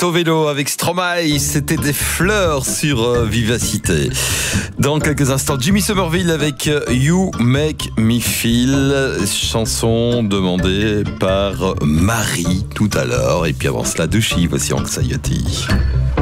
Tovelo avec Stromae, c'était des fleurs sur Vivacité. Dans quelques instants, Jimmy Somerville avec You Make Me Feel, chanson demandée par Marie tout à l'heure. Et puis avant cela, Douchy, voici Anxiety.